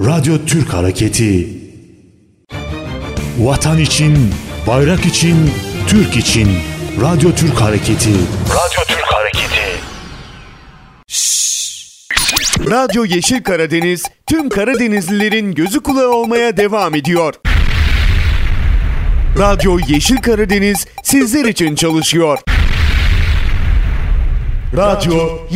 Radyo Türk Hareketi. Vatan için, bayrak için, Türk için. Radyo Türk Hareketi. Radyo Türk Hareketi. Radyo Yeşil Karadeniz, tüm Karadenizlilerin gözü kulağı olmaya devam ediyor. Radyo Yeşil Karadeniz sizler için çalışıyor. Radyo